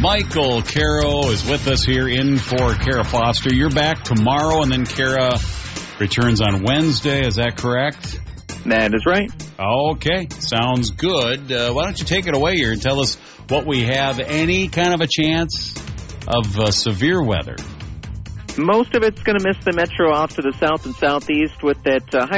Michael Caro is with us here in for Kara Foster. You're back tomorrow, and then Kara returns on Wednesday. Is that correct? That is right. Okay, sounds good. Why don't you take it away here and tell us what we have, any kind of a chance of severe weather? Most of it's going to miss the metro off to the south and southeast with that high